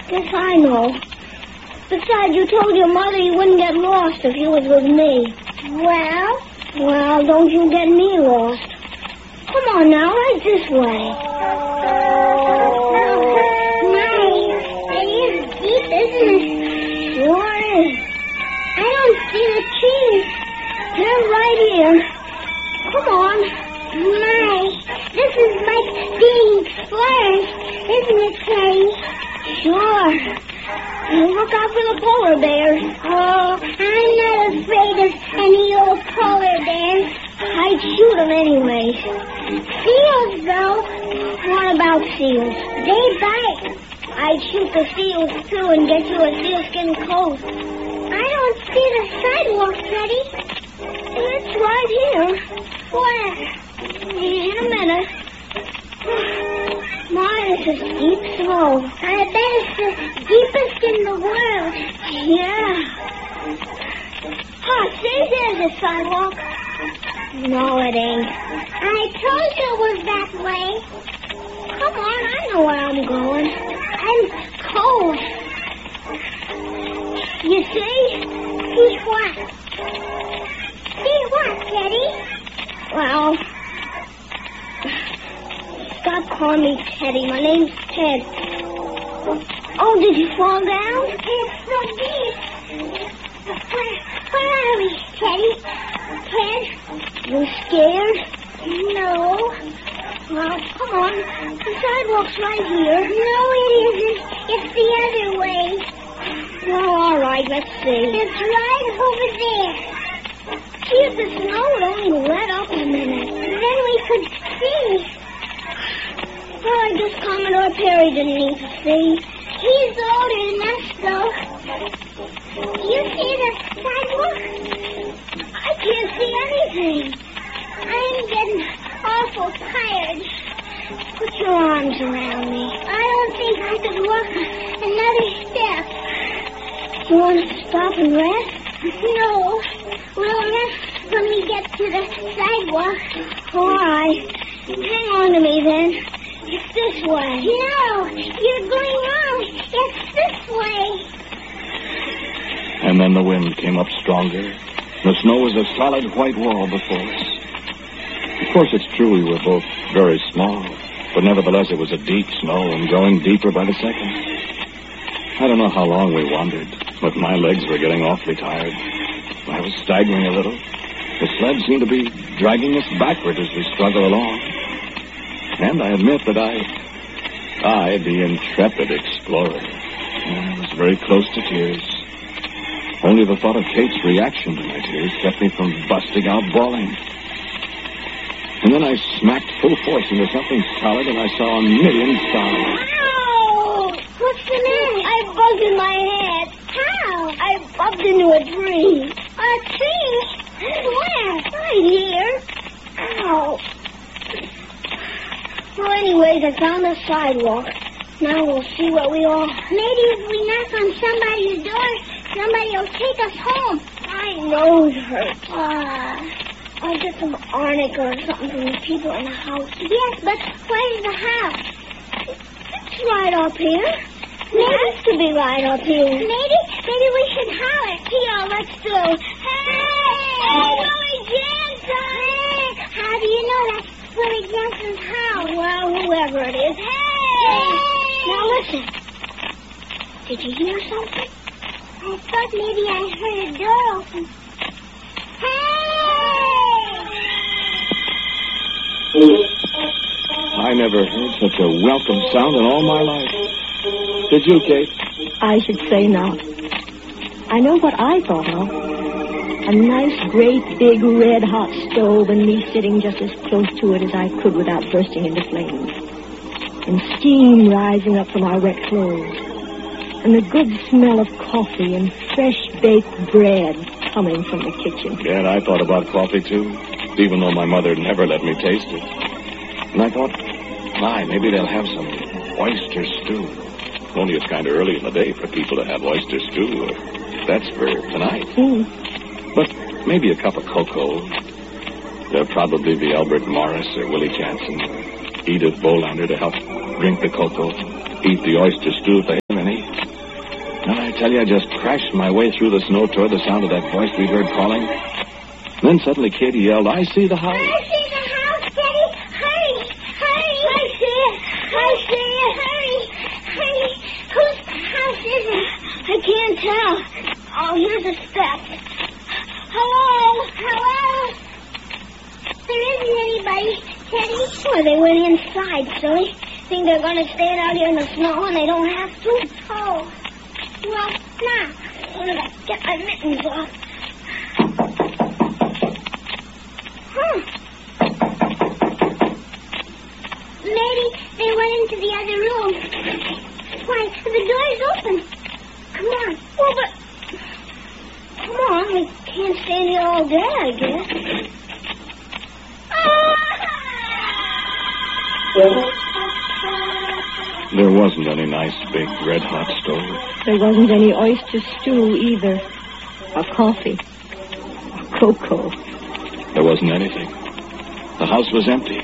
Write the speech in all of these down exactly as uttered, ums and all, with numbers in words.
Guess I know. Besides, you told your mother you wouldn't get lost if you was with me. Well? Well, don't you get me lost. Come on now, right this way. My, it is deep, isn't it? Sure is. I don't see the trees. They're right here. Come on. My, this is like being explorers, isn't it, Teddy? Sure. Now look out for the polar bears. Oh, I'm not afraid of any old polar bears. I'd shoot them anyways. Seals, though. What about seals? They bite. I'd shoot the seals, too, and get you a sealskin coat. I don't see the sidewalk, Teddy. It's right here. Where? In a minute. My, this is deep snow. I bet it's the deepest in the world. Yeah. Huh, see, there's a sidewalk. No, it ain't. I told you it was that way. Come on, I know where I'm going. I'm cold. You see? See what? See what, Teddy? Well, stop calling me Teddy. My name's Ted. Oh, did you fall down? It's so deep. Where, where are we, Teddy? Ted? You scared? No. Well, come on. The sidewalk's right here. No, it isn't. It's the other way. Well, all right, let's see. It's right over there. See if the snow would only let up a minute. Then we could see. Well, I guess Commodore Perry didn't need to see. He's older than us, though. You see the sidewalk? I can't see anything. I'm getting awful tired. Put your arms around me. I don't think I could walk another step. You want to stop and rest? No. We'll rest when we get to the sidewalk. All right. Hang on to me, then. It's this way. No, you're going wrong. It's this way. And then the wind came up stronger. The snow was a solid white wall before us. Of course, it's true we were both very small, but nevertheless it was a deep snow and growing deeper by the second. I don't know how long we wandered, but my legs were getting awfully tired. I was staggering a little. The sled seemed to be dragging us backward as we struggled along. And I admit that I, I, the intrepid explorer, I was very close to tears. Only the thought of Kate's reaction to my tears kept me from busting out bawling. And then I smacked full force into something solid, and I saw a million stars. Ow! What's the matter? I bumped in my head. How? I bumped into a tree. A tree? Where? Right here. Ow. Well, anyways, I found the sidewalk. Now we'll see where we are. Maybe if we knock on somebody's door, somebody will take us home. My nose hurts. Uh, I'll get some arnica or something from the people in the house. yes, but where's the house? It's right up here. It has to be right up here. Maybe, maybe we should holler. Yeah, let's do. Hey! Hey, Willie Jansen! Hey! How do you know that's Willie Jensen's house? Well, whoever it is. Hey! Hey! Now listen. Did you hear something? I thought maybe I heard a door open. I never heard such a welcome sound in all my life. Did you, Kate? I should say not. I know what I thought of. A nice, great, big, red-hot stove and me sitting just as close to it as I could without bursting into flames. And steam rising up from our wet clothes. And the good smell of coffee and fresh-baked bread coming from the kitchen. Yeah, I thought about coffee, too, even though my mother never let me taste it. And I thought, my, maybe they'll have some oyster stew. Only it's kind of early in the day for people to have oyster stew. That's for tonight. Mm. But maybe a cup of cocoa. There'll probably be Albert Morris or Willie Jansen or Edith Bolander to help drink the cocoa, eat the oyster stew if they have any. And I tell you, I just crashed my way through the snow toward the sound of that voice we'd heard calling. Then suddenly Katie yelled, I see the house. I see the house, Teddy. Hurry, hurry. I see it. I see it. Hurry, hurry. Whose house is it? I can't tell. Oh, here's a step. Hello, hello. There isn't anybody, Teddy. Well, they went inside, silly. Think they're going to stand out here in the snow and they don't have to? Oh, well, now. I'm going to get my mittens off. Huh. Maybe they went into the other room. Why, the door's open. Come on. Well, but... Come on, we can't stand here all day, I guess. There wasn't any nice big red hot stove. There wasn't any oyster stew either. Or coffee. Or cocoa. There wasn't anything. The house was empty.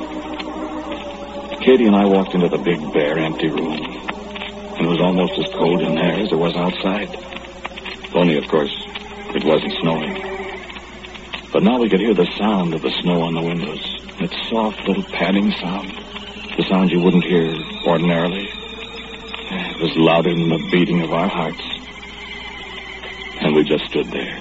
Katie and I walked into the big, bare, empty room. And it was almost as cold in there as it was outside. Only, of course, it wasn't snowing. But now we could hear the sound of the snow on the windows. Its soft little padding sound. The sound you wouldn't hear ordinarily. It was louder than the beating of our hearts. And we just stood there.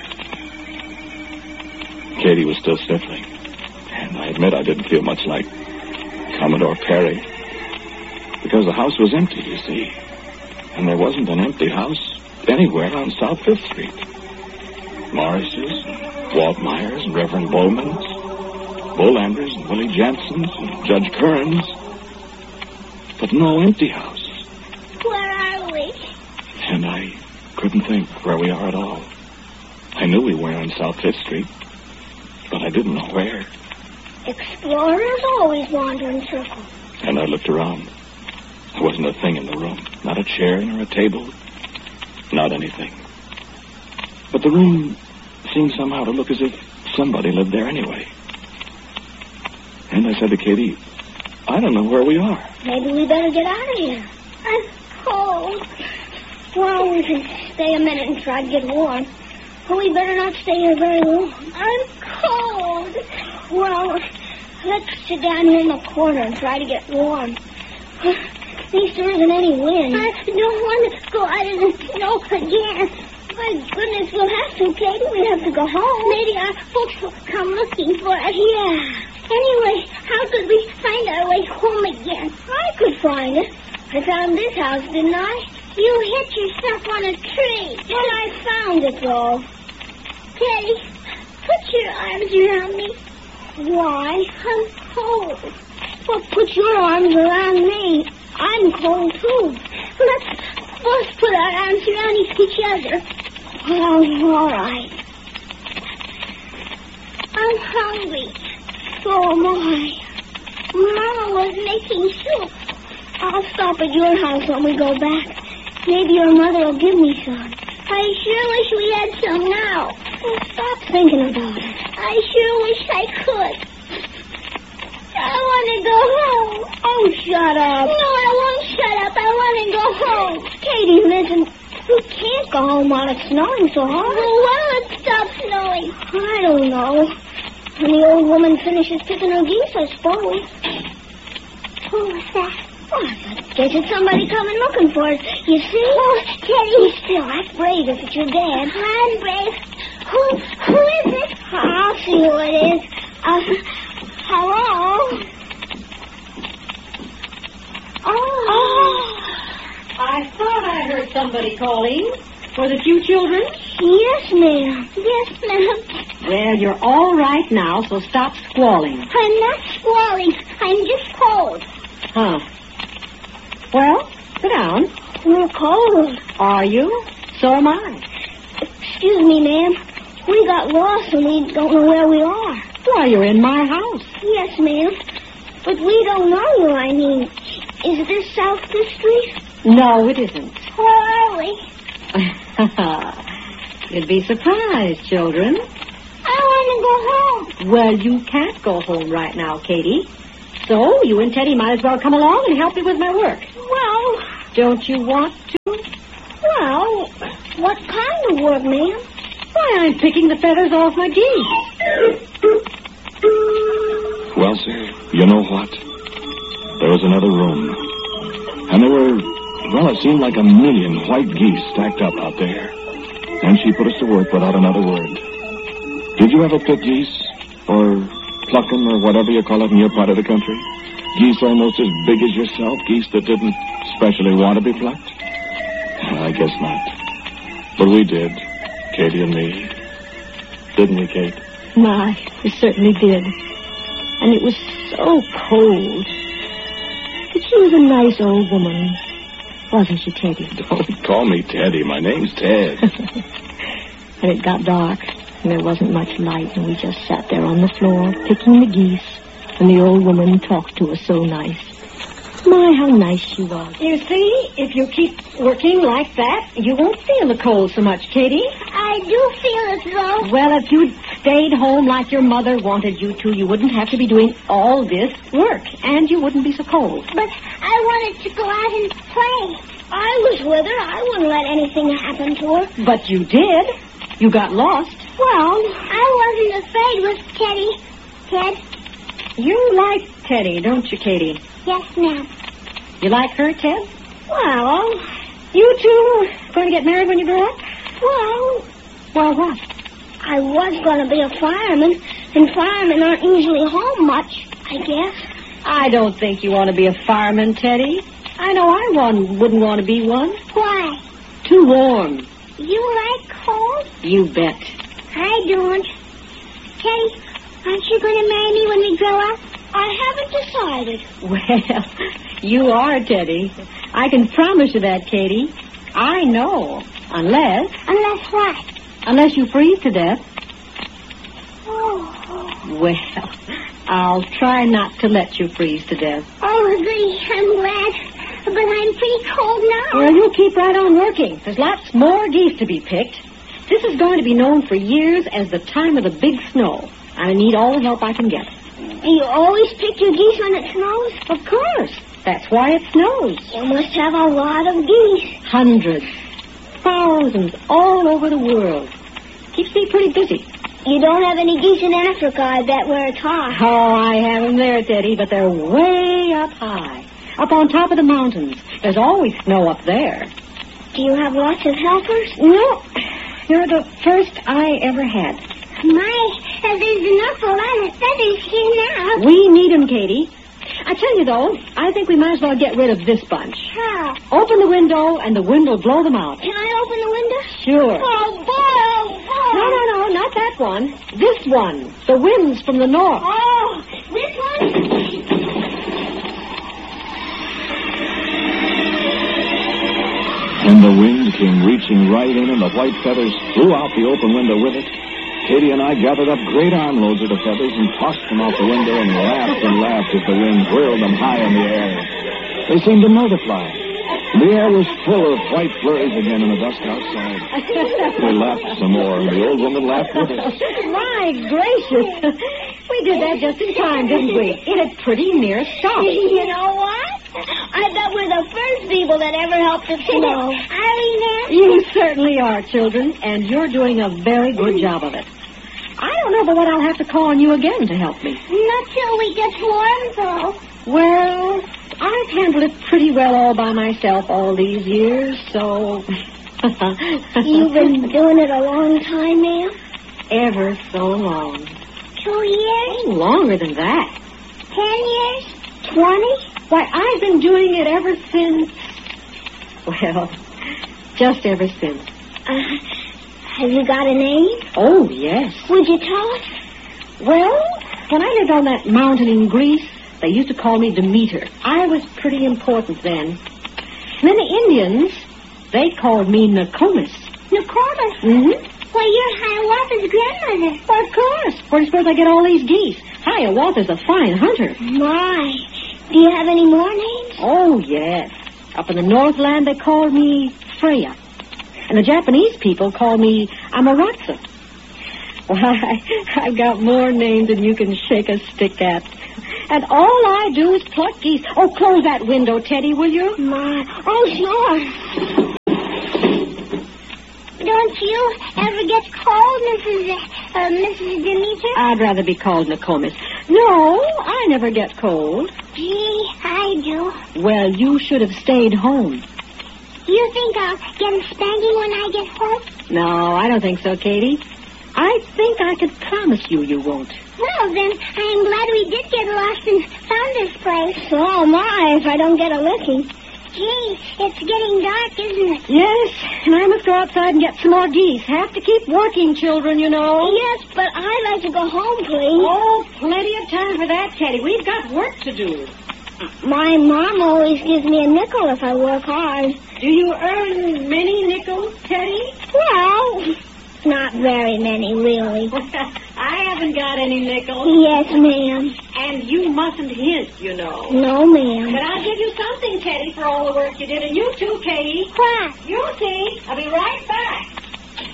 Katie was still sniffling. And I admit I didn't feel much like Commodore Perry. Because the house was empty, you see. And there wasn't an empty house anywhere on South Fifth Street. Morris's, and Walt Myers, and Reverend Bowman's, Bolanders, and Willie Jansen's, and Judge Kern's. But no empty house. Where are we? And I couldn't think where we are at all. I knew we were on South Fifth Street, but I didn't know where. Explorers always wander in circles. And I looked around. There wasn't a thing in the room. Not a chair nor a table. Not anything. But the room seemed somehow to look as if somebody lived there anyway. And I said to Katie, I don't know where we are. Maybe we better get out of here. I'm cold. Well, we can stay a minute and try to get warm. But we better not stay here very long. I'm cold. Well, let's sit down here in the corner and try to get warm. At least there isn't any wind. I don't want to go out in the snow again. My goodness, we'll have to, Katie. We have to go home. Maybe our folks will come looking for us. Yeah. Anyway, how could we find our way home again? I could find it. I found this house, didn't I? You hit yourself on a tree. Well, I found it, though. Teddy, put your arms around me. Why? I'm cold. Well, put your arms around me. I'm cold, too. Let's both put our arms around each other. Well, all right. I'm hungry. So am I. Mama was making soup. I'll stop at your house when we go back. Maybe your mother will give me some. I sure wish we had some now. Well, stop thinking about it. I sure wish I could. I want to go home. Oh, shut up. No, I won't shut up. I want to go home. Katie, listen. You can't go home while it's snowing so hard. Well, when will it stop snowing? I don't know. When the old woman finishes picking her geese, I suppose. Who was that? Well, I guess it's somebody coming looking for us. You see? Oh, Teddy. Still, act brave if it's your dad. I'm brave. Who, who is it? I'll see who it is. Uh, hello? Oh. Oh. I thought I heard somebody calling. Was it you children? Yes, ma'am. Yes, ma'am. Well, you're all right now, so stop squalling. I'm not squalling. I'm just cold. Huh. Well, sit down. We're cold. Are you? So am I. Excuse me, ma'am. We got lost and we don't know where we are. Why, you're in my house. Yes, ma'am. But we don't know you, I mean. Is this South Fifth Street? No, it isn't. Where are we? You'd be surprised, children. I want to go home. Well, you can't go home right now, Katie. So you and Teddy might as well come along and help me with my work. Well, Don't you want to? well, Well, what kind of work, ma'am? Why, I'm picking the feathers off my geese. Well, sir, you know what? There was another room. And there were, well, it seemed like a million white geese stacked up out there. And she put us to work without another word. Did you ever pick geese? Or pluck 'em, or whatever you call it in your part of the country? Geese almost as big as yourself? Geese that didn't specially want to be plucked? I guess not. But we did, Katie and me. Didn't we, Kate? My, we certainly did. And it was so cold. But she was a nice old woman, wasn't she, Teddy? Don't call me Teddy. My name's Ted. And it got dark, and there wasn't much light, and we just sat there on the floor, picking the geese, and the old woman talked to us so nice. My, how nice she was. You see, if you keep working like that, you won't feel the cold so much, Katie. I do feel it, though. Well, if you'd stayed home like your mother wanted you to, you wouldn't have to be doing all this work, and you wouldn't be so cold. But I wanted to go out and play. I was with her. I wouldn't let anything happen to her. But you did. You got lost. Well, I wasn't afraid with Teddy. Ted? You like Teddy, don't you, Katie? Yes, ma'am. You like her, Ted? Well, You two going to get married when you grow up? well, Well, what? I was going to be a fireman, and firemen aren't usually home much, I guess. I don't think you want to be a fireman, Teddy. I know I one wouldn't want to be one. Why? Too warm. You like cold? You bet. I don't. Teddy, aren't you going to marry me when we grow up? I haven't decided. Well, you are, Teddy. I can promise you that, Katie. I know. Unless, Unless what? unless you freeze to death. Oh, Well, I'll try not to let you freeze to death. oh, goody, I'm glad. But I'm pretty cold now. Well, you keep right on working. There's lots more geese to be picked. This is going to be known for years as the time of the big snow. I need all the help I can get. Do you always pick your geese when it snows? Of course. That's why it snows. You must have a lot of geese. Hundreds. Thousands all over the world. Keeps me pretty busy. You don't have any geese in Africa, I bet, where it's hot. Oh, I have them there, Teddy, but they're way up high. Up on top of the mountains. There's always snow up there. Do you have lots of helpers? No, you're the first I ever had. My, uh, there's an awful lot of feathers here now. We need 'em, Katie. I tell you, though, I think we might as well get rid of this bunch. How? Open the window, and the wind will blow them out. Can I open the window? Sure. Oh, boy, oh, boy. No, no, no, not that one. This one. The wind's from the north. Oh, this one? And the wind came reaching right in, and the white feathers flew out the open window with it. Katie and I gathered up great armloads of the feathers and tossed them out the window and laughed and laughed as the wind whirled them high in the air. They seemed to multiply. The air was full of white flurries again in the dust outside. We laughed some more, and the old woman laughed with us. My gracious. We did that just in time, didn't we? It had pretty near stopped. You know what? I bet we're the first people that ever helped it snow. Are we now? You certainly are, children, and you're doing a very good job of it. I don't know but what I'll have to call on you again to help me. Not till we get warm, though. Well, I've handled it pretty well all by myself all these years, so... You've been doing it a long time, ma'am? Ever so long. Two years? Longer than that. Ten years? Twenty? Why, I've been doing it ever since... Well, just ever since. Uh, have you got a name? Oh, yes. Would you tell us? Well, when I lived on that mountain in Greece, they used to call me Demeter. I was pretty important then. And then the Indians, they called me Nokomis. Nokomis? Mm-hmm. Well, you're Hiawatha's grandmother. Well, of course. Where do you suppose I get all these geese? Hiawatha's a fine hunter. My. Do you have any more names? Oh, yes. Up in the Northland, they called me Freya. And the Japanese people call me Amaterasu. Why, I've got more names than you can shake a stick at. And all I do is pluck geese. Oh, close that window, Teddy, will you? My. Oh, sure. you ever get cold, Missus Uh, Missus Demeter? I'd rather be called Nokomis. No, I never get cold. Gee, I do. Well, you should have stayed home. You think I'll get a spanking when I get home? No, I don't think so, Katie. I think I could promise you you won't. Well, then, I'm glad we did get lost and found this place. So am I if I don't get a licking. Gee, it's getting dark, isn't it? Yes, and I must go outside and get some more geese. Have to keep working, children, you know. Yes, but I'd like to go home, please. Oh, plenty of time for that, Teddy. We've got work to do. My mom always gives me a nickel if I work hard. Do you earn many nickels, Teddy? Well, not very many, really. I haven't got any nickels. Yes, ma'am. And you mustn't hint, you know. No, ma'am. But I'll give you something, Teddy, for all the work you did. And you too, Katie. What? You'll see. I'll be right back.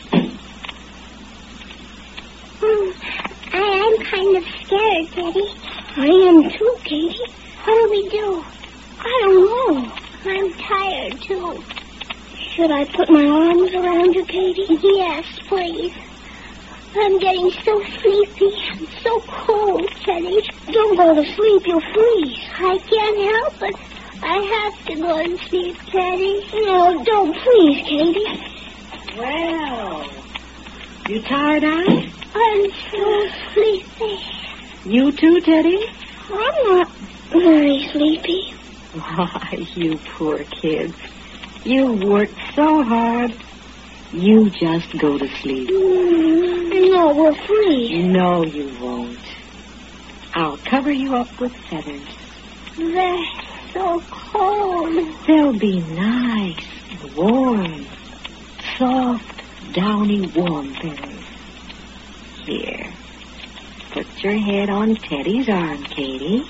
Hmm. I, I'm kind of scared, Teddy. I am too, Katie. What do we do? I don't know. I'm tired, too. Should I put my arms around you, Katie? Yes, please. I'm getting so sleepy and so cold, Teddy. Don't go to sleep. You'll freeze. I can't help it. I have to go to sleep, Teddy. No, don't, please, Katie. Well, you tired out? I'm so sleepy. You too, Teddy? I'm not very sleepy. Why, you poor kids. You worked so hard. You just go to sleep. Mm, no, we'll freeze. No, you won't. I'll cover you up with feathers. They're so cold. They'll be nice and warm. Soft, downy, warm feathers. Here. Put your head on Teddy's arm, Katie.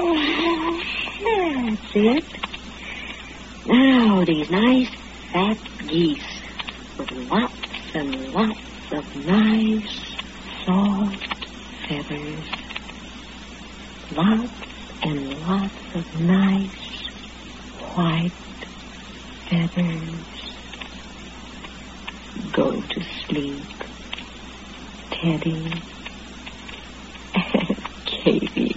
That's it. Now, these nice fat geese with lots and lots of nice, soft feathers. Lots and lots of nice, white feathers. Go to sleep, Teddy and Katie.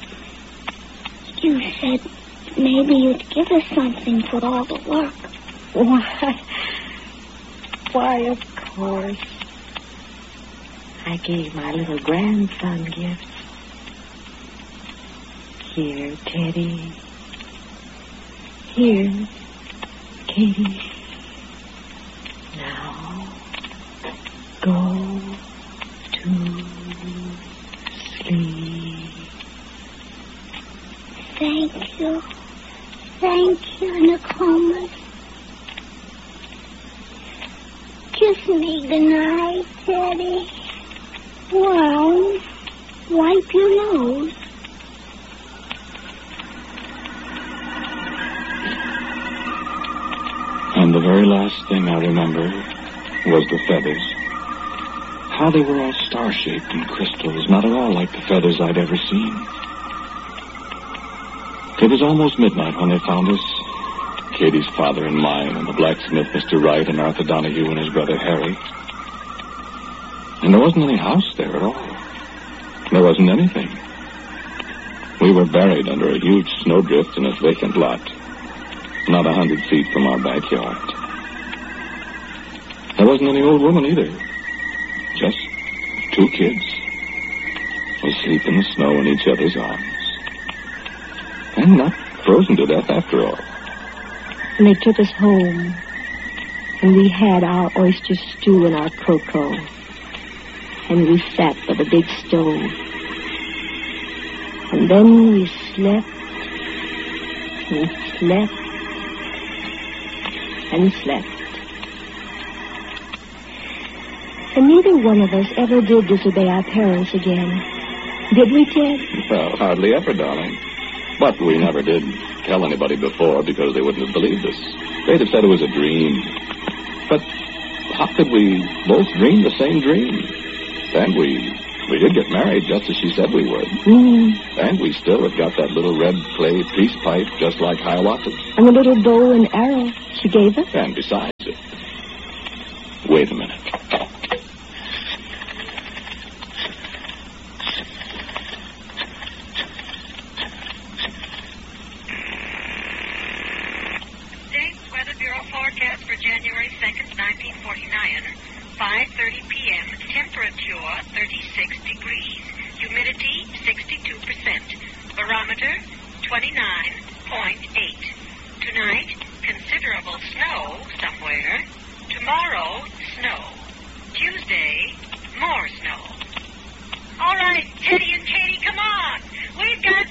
You said maybe you'd give us something for all the work. Why? Why, of course. I gave my little grandson gifts. Here, Teddy. Here, Katie. Now, go to sleep. Thank you. Thank you, Nokomis. Kiss me goodnight, Teddy. Well, wipe your nose. And the very last thing I remember was the feathers. How they were all star-shaped and crystals, not at all like the feathers I'd ever seen. It was almost midnight when they found us. Katie's father and mine, and the blacksmith, Mister Wright, and Arthur Donahue and his brother Harry. And there wasn't any house there at all. There wasn't anything. We were buried under a huge snowdrift in a vacant lot, not a hundred feet from our backyard. There wasn't any old woman either. Just two kids asleep in the snow in each other's arms. And not frozen to death after all. And they took us home, and we had our oyster stew and our cocoa, and we sat by the big stove. And then we slept, and slept, and slept. And neither one of us ever did disobey our parents again. Did we, Ted? Well, hardly ever, darling. But we never did tell anybody before because they wouldn't have believed us. They'd have said it was a dream. But how could we both dream the same dream? And we we did get married just as she said we would. Mm. And we still have got that little red clay peace pipe just like Hiawatha's. And the little bow and arrow she gave us. And besides it, wait a minute. thirty p.m. Temperature thirty-six degrees. Humidity sixty-two percent. Barometer twenty-nine point eight. Tonight, considerable snow somewhere. Tomorrow, snow. Tuesday, more snow. All right, Teddy and Katie, come on. We've got